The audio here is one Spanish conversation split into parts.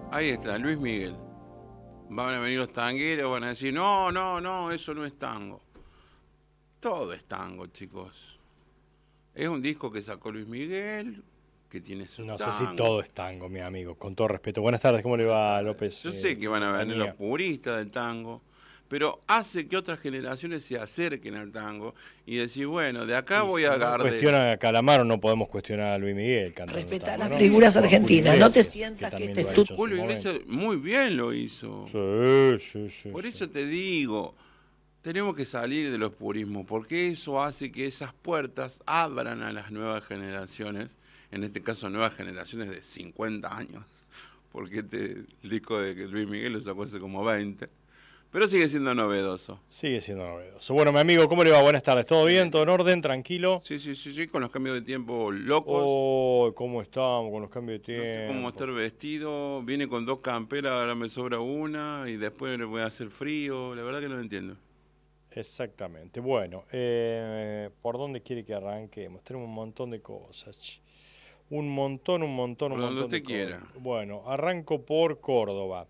Ahí está, Luis Miguel. Van a venir los tangueros, van a decir, no, no, no, eso no es tango. Todo es tango, chicos. Es un disco que sacó Luis Miguel, que tiene su No sé si tango. todo es tango, mi amigo, con todo respeto. Buenas tardes, ¿cómo le Buenas va, tardes. López Yo sé y que van a venir los compañía? puristas del tango, pero hace que otras generaciones se acerquen al tango y decir, bueno, de acá Y voy si a no Gardel. cuestionan a Calamaro, no podemos cuestionar a Luis Miguel cantando Respetá tango, las ¿no? figuras O a Julio argentinas, no te Iglesias, que sientas que también este lo es ha tu... hecho en su Julio momento. Iglesias muy bien lo hizo. Sí, sí, sí, Por sí. eso te digo, tenemos que salir de los purismos, porque eso hace que esas puertas abran a las nuevas generaciones, en este caso nuevas generaciones de 50 años, porque este disco de que Luis Miguel lo sacó hace como 20, pero sigue siendo novedoso. Sigue siendo novedoso. Bueno, mi amigo, ¿cómo le va? Buenas tardes. ¿Todo bien? ¿Todo Excelente. en orden? ¿Tranquilo? Sí, sí, sí, sí, con los cambios de tiempo locos. Oh, ¿cómo estamos con los cambios de No sé cómo tiempo? estar vestido. Viene con dos camperas, ahora me sobra una y después le voy a hacer frío. La verdad que no lo entiendo. Exactamente. Bueno, ¿por dónde quiere que arranquemos? Tenemos un montón de cosas. Un montón, un montón, Por un donde montón de usted cosas. quiera. Bueno, arranco por Córdoba.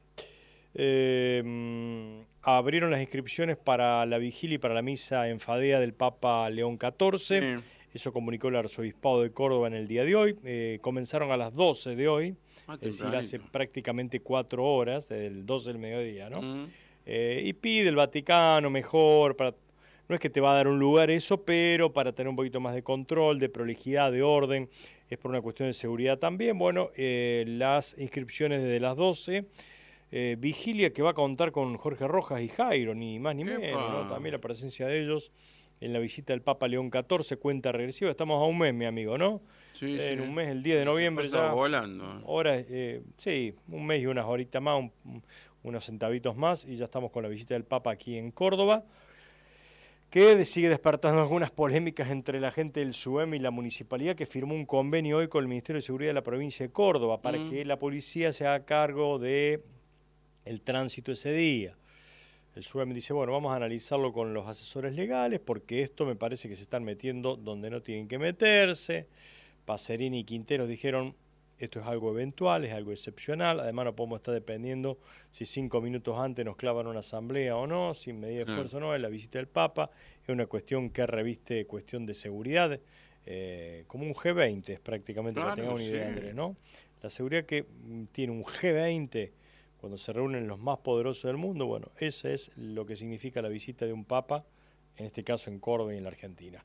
Abrieron las inscripciones para la vigilia y para la misa en Fadea del Papa León XIV. Sí. Eso comunicó el arzobispado de Córdoba en el día de hoy. Comenzaron a las 12 de hoy, Más es decir, hace tempranito. prácticamente 4 horas, desde el 12 del mediodía, ¿no? Mm. Y pide el Vaticano mejor, no es que te va a dar un lugar eso, pero para tener un poquito más de control, de prolijidad, de orden, es por una cuestión de seguridad también. Bueno, las inscripciones desde las 12. Vigilia que va a contar con Jorge Rojas y Jairo, ni más ni Epa. menos, ¿no? También la presencia de ellos en la visita del Papa León XIV, cuenta regresiva. Estamos a un mes, mi amigo, ¿no? Sí, sí. En un mes, el 10 de Se noviembre pasa ya. volando. Ahora, sí, un mes y unas horitas más, unos centavitos más, y ya estamos con la visita del Papa aquí en Córdoba, que sigue despertando algunas polémicas entre la gente del SUEM y la municipalidad, que firmó un convenio hoy con el Ministerio de Seguridad de la provincia de Córdoba para Mm. que la policía se haga cargo de el tránsito ese día. El SUEM dice, bueno, vamos a analizarlo con los asesores legales porque esto me parece que se están metiendo donde no tienen que meterse. Pacerini y Quinteros dijeron, esto es algo eventual, es algo excepcional, además no podemos estar dependiendo si 5 minutos antes nos clavan una asamblea o no, sin medida de Claro. fuerza o no, es la visita del Papa, es una cuestión que reviste cuestión de seguridad, como un G20 es prácticamente, para que Claro tengan que una sí. idea, Andrés, ¿no? La seguridad que tiene un G20 cuando se reúnen los más poderosos del mundo, bueno, eso es lo que significa la visita de un papa, en este caso en Córdoba y en la Argentina.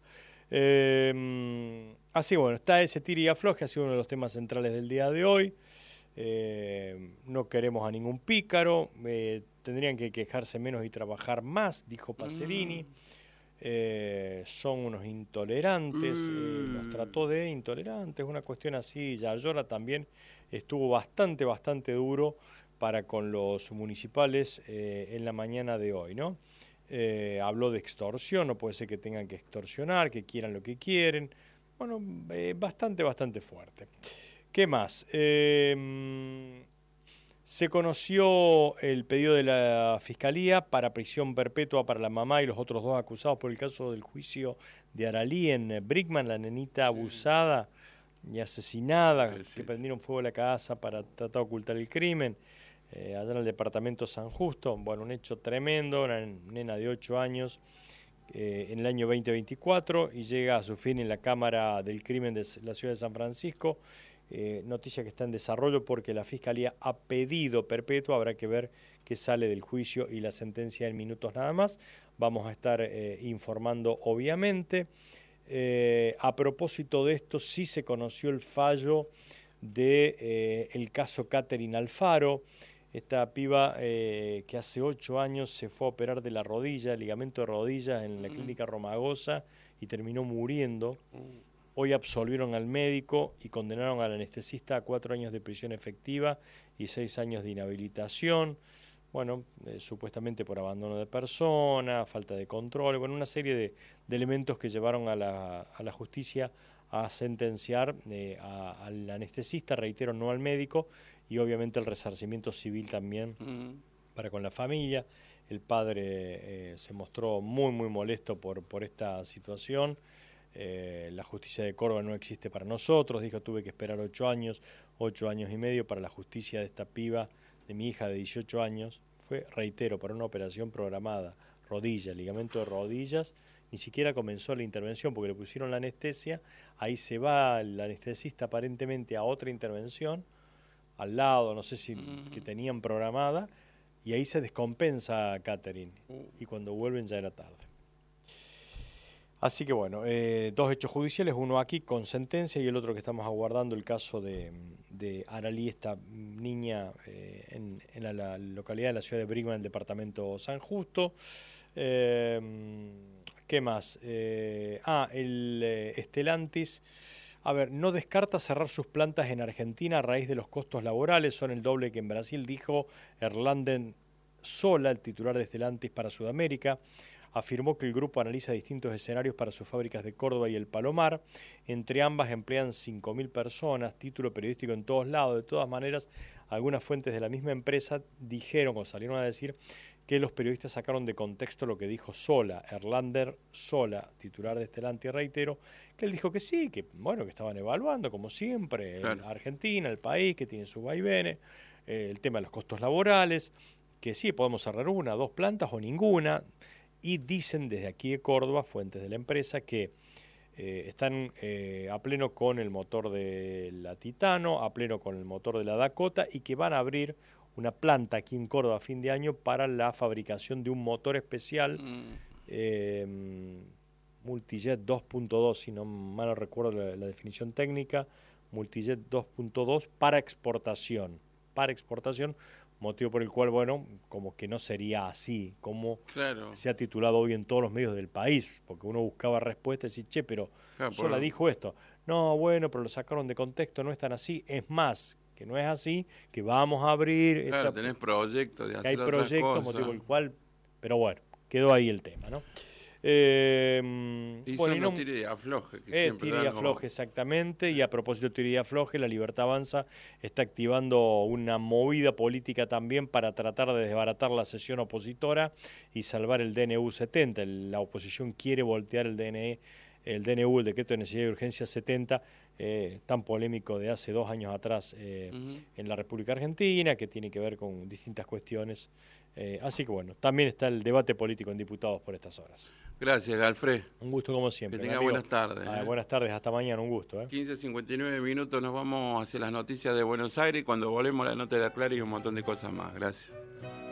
Así bueno, está ese tira y afloje, ha sido uno de los temas centrales del día de hoy. No queremos a ningún pícaro, tendrían que quejarse menos y trabajar más, dijo Mm. Pacerini. Son unos intolerantes, los trató de intolerantes, una cuestión así. Yayora también estuvo bastante, bastante duro para con los municipales en la mañana de hoy, ¿no? Habló de extorsión, no puede ser que tengan que extorsionar, que quieran lo que quieren. Bueno, bastante, bastante fuerte. ¿Qué más? Se conoció el pedido de la Fiscalía para prisión perpetua para la mamá y los otros dos acusados por el caso del juicio de Aralí en Brickman, la nenita Sí. abusada y asesinada, que Pobrecito. prendieron fuego a la casa para tratar de ocultar el crimen, allá en el departamento San Justo. Bueno, un hecho tremendo, una nena de 8 años en el año 2024 y llega a su fin en la Cámara del Crimen de la ciudad de San Francisco. Noticia que está en desarrollo porque la Fiscalía ha pedido perpetua, habrá que ver qué sale del juicio y la sentencia en minutos nada más. Vamos a estar informando obviamente. A propósito de esto, sí se conoció el fallo de el caso Catherine Alfaro, esta piba que hace 8 años se fue a operar de la rodilla, el ligamento de rodilla en la Mm. clínica Romagosa y terminó muriendo. Uh. Hoy absolvieron al médico y condenaron al anestesista a 4 años de prisión efectiva y 6 años de inhabilitación. Bueno, supuestamente por abandono de persona, falta de control, bueno, una serie de elementos que llevaron a la justicia a sentenciar al anestesista, reitero, no al médico, y obviamente el resarcimiento civil también Mm. para con la familia. El padre se mostró muy, muy molesto por esta situación. La justicia de Córdoba no existe para nosotros, dijo, tuve que esperar 8 años, 8 años y medio para la justicia de esta piba de mi hija de 18 años fue, reitero, para una operación programada, rodilla, ligamento de rodillas. Ni siquiera comenzó la intervención porque le pusieron la anestesia. Ahí se va el anestesista aparentemente a otra intervención al lado, no sé si que tenían programada, y ahí se descompensa a Catherine, y cuando vuelven ya era tarde. Así que bueno, 2 hechos judiciales, uno aquí con sentencia y el otro que estamos aguardando, el caso de Aralí, esta niña en la localidad de la ciudad de Brinkman, en el departamento San Justo. ¿Qué más? El Stellantis, a ver, no descarta cerrar sus plantas en Argentina a raíz de los costos laborales, son el doble que en Brasil, dijo Erlanden Sola, el titular de Stellantis para Sudamérica. Afirmó que el grupo analiza distintos escenarios para sus fábricas de Córdoba y El Palomar. Entre ambas emplean 5.000 personas, título periodístico en todos lados. De todas maneras, algunas fuentes de la misma empresa dijeron o salieron a decir que los periodistas sacaron de contexto lo que dijo Sola, Erlander Sola, titular de Stellantis, reitero, que él dijo que sí, que bueno, que estaban evaluando, como siempre, claro, Argentina, el país, que tiene sus vaivenes, el tema de los costos laborales, que sí, podemos cerrar 1, 2 plantas o ninguna. Y dicen desde aquí de Córdoba, fuentes de la empresa, que están a pleno con el motor de la Titano, a pleno con el motor de la Dakota, y que van a abrir una planta aquí en Córdoba a fin de año para la fabricación de un motor especial Multijet 2.2, si no mal no recuerdo la definición técnica, Multijet 2.2 para exportación, motivo por el cual, bueno, como que no sería así, como claro, se ha titulado hoy en todos los medios del país, porque uno buscaba respuestas y decía, che, pero claro, Sola dijo esto. No, bueno, pero lo sacaron de contexto, no es tan así. Es más, que no es así, que vamos a abrir... Claro, tenés proyectos de hacer hay otras proyectos, cosas. Motivo por el cual... Pero bueno, quedó ahí el tema, ¿no? Y bueno, son los tire y afloje. Tire y afloje, exactamente. Y a propósito de tire y afloje, la Libertad Avanza está activando una movida política también para tratar de desbaratar la sesión opositora y salvar el DNU 70. La oposición quiere voltear el DNU, el decreto de necesidad y urgencia 70, tan polémico de hace 2 años atrás en la República Argentina, que tiene que ver con distintas cuestiones. Así que bueno, también está el debate político en diputados por estas horas. Gracias, Galfred. Un gusto como siempre. Que tenga buenas tardes. Buenas tardes, hasta mañana, un gusto. 15:59 minutos, nos vamos hacia las noticias de Buenos Aires. Cuando volvemos, la nota de la Clara y un montón de cosas más. Gracias.